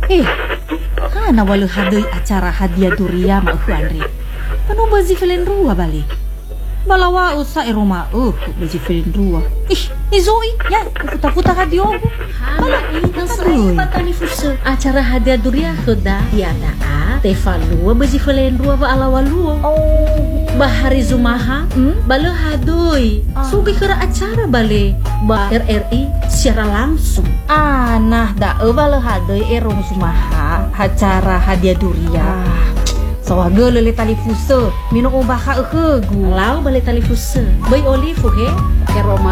Eh, kana walau hadai acara hadiah durian mak Andre. Panu bazi kalian rua balik. Balawa usa rumah bazi kalian rua. Izoi ya puta-puta hadiah. Hala nang sering patani fuso acara hadiah durian sudah tiada tevalua bazi kalian rua ba alawalua. Bahari Zumaha balo hadoi sugi kira acara bale ba RRI secara langsung. Nah da balo hadoi erong Zumaha acara hadiah durian. Sawaga lele tali fuso minum ubah ka gu lau bale tali fuso bay olive he ke Roma